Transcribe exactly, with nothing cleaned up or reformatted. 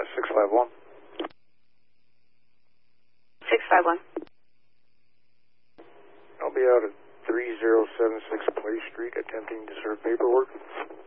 six five one. six five one. I'll be out at three zero seven six Play Street attempting to serve paperwork.